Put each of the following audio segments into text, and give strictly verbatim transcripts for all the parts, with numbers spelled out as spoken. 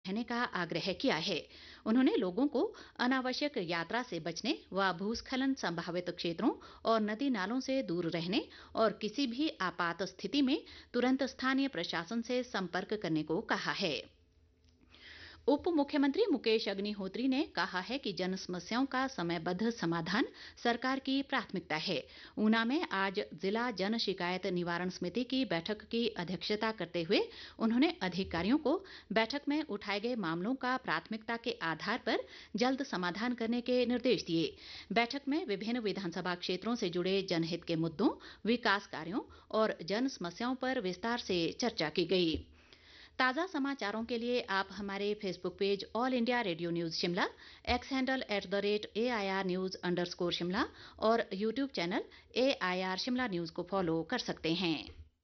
रहने का आग्रह किया है। उन्होंने लोगों को अनावश्यक यात्रा से बचने व भूस्खलन संभावित क्षेत्रों और नदी नालों से दूर रहने और किसी भी आपात स्थिति में तुरंत स्थानीय प्रशासन से संपर्क करने को कहा है। उप मुख्यमंत्री मुकेश अग्निहोत्री ने कहा है कि जन समस्याओं का समयबद्ध समाधान सरकार की प्राथमिकता है। ऊना में आज जिला जन शिकायत निवारण समिति की बैठक की अध्यक्षता करते हुए उन्होंने अधिकारियों को बैठक में उठाए गए मामलों का प्राथमिकता के आधार पर जल्द समाधान करने के निर्देश दिए। बैठक में विभिन्न विधानसभा क्षेत्रों से जुड़े जनहित के मुद्दों, विकास कार्यों और जन समस्याओं पर विस्तार से चर्चा की गई। ताज़ा समाचारों के लिए आप हमारे Facebook page all India radio news Shimla, x handle at the rate A I R news under score Shimla और YouTube channel A I R Shimla news को फॉलो कर सकते हैं।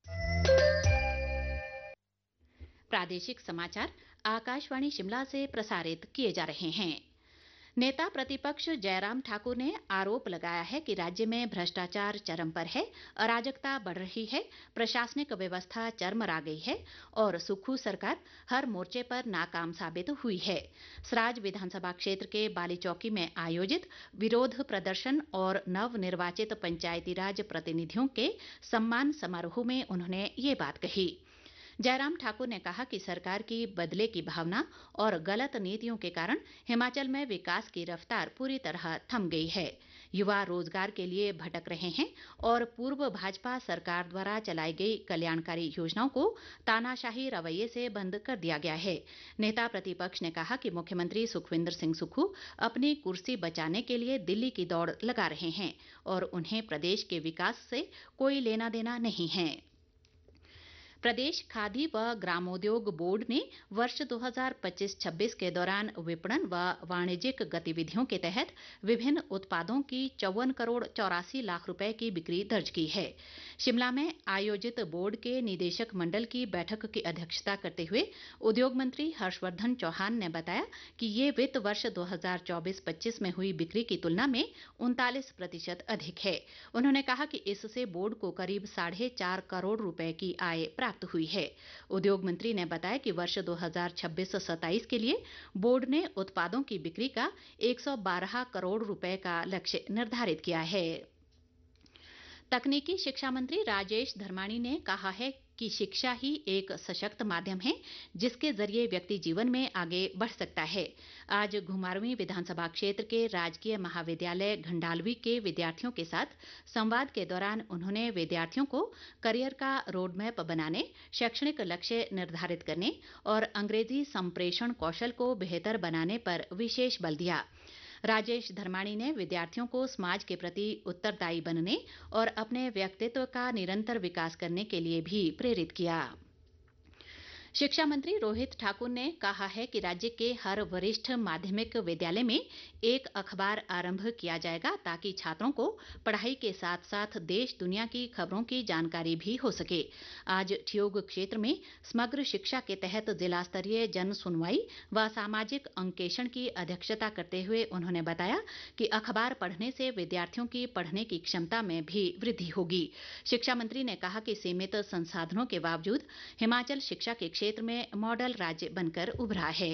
प्रादेशिक समाचार आकाशवाणी शिमला से प्रसारित किए जा रहे हैं। नेता प्रतिपक्ष जयराम ठाकुर ने आरोप लगाया है कि राज्य में भ्रष्टाचार चरम पर है, अराजकता बढ़ रही है, प्रशासनिक व्यवस्था चरमरा गई है और सुक्खू सरकार हर मोर्चे पर नाकाम साबित हुई है। सराज विधानसभा क्षेत्र के बालीचौकी में आयोजित विरोध प्रदर्शन और नवनिर्वाचित पंचायतीराज प्रतिनिधियों के सम्मान समारोह में उन्होंने ये बात कही। जयराम ठाकुर ने कहा कि सरकार की बदले की भावना और गलत नीतियों के कारण हिमाचल में विकास की रफ्तार पूरी तरह थम गई है। युवा रोजगार के लिए भटक रहे हैं और पूर्व भाजपा सरकार द्वारा चलाई गई कल्याणकारी योजनाओं को तानाशाही रवैये से बंद कर दिया गया है। नेता प्रतिपक्ष ने कहा कि मुख्यमंत्री सुखविंदर सिंह सुक्खू अपनी कुर्सी बचाने के लिए दिल्ली की दौड़ लगा रहे हैं और उन्हें प्रदेश के विकास से कोई लेना देना नहीं है। प्रदेश खादी व ग्रामोद्योग बोर्ड ने वर्ष दो हज़ार पच्चीस छब्बीस के दौरान विपणन व वाणिज्यिक गतिविधियों के तहत विभिन्न उत्पादों की चौवन करोड़ चौरासी लाख रुपए की बिक्री दर्ज की है। शिमला में आयोजित बोर्ड के निदेशक मंडल की बैठक की अध्यक्षता करते हुए उद्योग मंत्री हर्षवर्धन चौहान ने बताया कि ये वित्त वर्ष दो हज़ार चौबीस पच्चीस में हुई बिक्री की तुलना में उनतालीस प्रतिशत अधिक है। उन्होंने कहा कि इससे बोर्ड को करीब साढ़े चार करोड़ रुपए की आय प्राप्त हुई है। उद्योग मंत्री ने बताया कि वर्ष दो हज़ार छब्बीस सत्ताईस के लिए बोर्ड ने उत्पादों की बिक्री का एक सौ बारह करोड़ रुपए का लक्ष्य निर्धारित किया है। तकनीकी शिक्षा मंत्री राजेश धर्माणी ने कहा है कि शिक्षा ही एक सशक्त माध्यम है जिसके जरिए व्यक्ति जीवन में आगे बढ़ सकता है। आज घुमारवीं विधानसभा क्षेत्र के राजकीय महाविद्यालय घंडालवी के विद्यार्थियों के साथ संवाद के दौरान उन्होंने विद्यार्थियों को करियर का रोडमैप बनाने, शैक्षणिक लक्ष्य निर्धारित करने और अंग्रेजी संप्रेषण कौशल को बेहतर बनाने पर विशेष बल दिया। राजेश धर्माणी ने विद्यार्थियों को समाज के प्रति उत्तरदायी बनने और अपने व्यक्तित्व का निरंतर विकास करने के लिए भी प्रेरित किया। शिक्षा मंत्री रोहित ठाकुर ने कहा है कि राज्य के हर वरिष्ठ माध्यमिक विद्यालय में एक अखबार आरंभ किया जाएगा ताकि छात्रों को पढ़ाई के साथ साथ देश दुनिया की खबरों की जानकारी भी हो सके। आज ठियोग क्षेत्र में समग्र शिक्षा के तहत जिला स्तरीय जन सुनवाई व सामाजिक अंकेक्षण की अध्यक्षता करते हुए उन्होंने बताया कि अखबार पढ़ने से विद्यार्थियों की पढ़ने की क्षमता में भी वृद्धि होगी। शिक्षा मंत्री ने कहा कि सीमित संसाधनों के बावजूद हिमाचल शिक्षा के क्षेत्र में मॉडल राज्य बनकर उभरा है।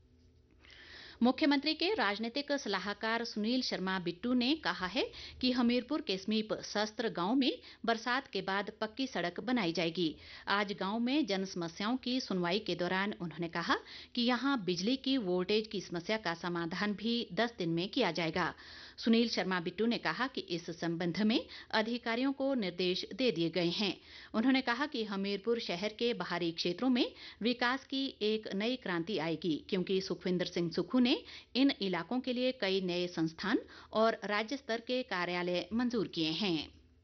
मुख्यमंत्री के राजनीतिक सलाहकार सुनील शर्मा बिट्टू ने कहा है कि हमीरपुर के समीप शस्त्र गांव में बरसात के बाद पक्की सड़क बनाई जाएगी। आज गांव में जन समस्याओं की सुनवाई के दौरान उन्होंने कहा कि यहां बिजली की वोल्टेज की समस्या का समाधान भी दस दिन में किया जाएगा। सुनील शर्मा बिट्टू ने कहा कि इस संबंध में अधिकारियों को निर्देश दे दिए गए हैं। उन्होंने कहा कि हमीरपुर शहर के बाहरी क्षेत्रों में विकास की एक नई क्रांति आएगी क्योंकि सुखविंदर सिंह सुक्खू ने इन इलाकों के लिए कई नए संस्थान और राज्य स्तर के कार्यालय मंजूर किए हैं।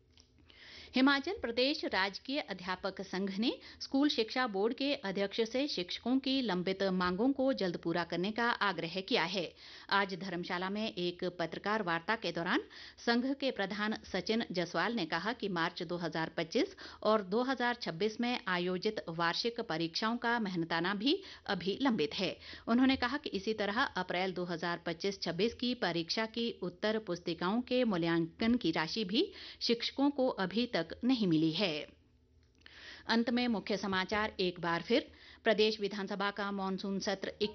हिमाचल प्रदेश राजकीय अध्यापक संघ ने स्कूल शिक्षा बोर्ड के अध्यक्ष से शिक्षकों की लंबित मांगों को जल्द पूरा करने का आग्रह किया है। आज धर्मशाला में एक पत्रकार वार्ता के दौरान संघ के प्रधान सचिन जसवाल ने कहा कि मार्च दो हज़ार पच्चीस और दो हज़ार छब्बीस में आयोजित वार्षिक परीक्षाओं का मेहनताना भी अभी लंबित है। उन्होंने कहा कि इसी तरह अप्रैल दो हज़ार पच्चीस छब्बीस की परीक्षा की उत्तर पुस्तिकाओं के मूल्यांकन की राशि भी शिक्षकों को अभी तक नहीं मिली है। अंत में मुख्य समाचार एक बार फिर। प्रदेश विधानसभा का मॉनसून सत्र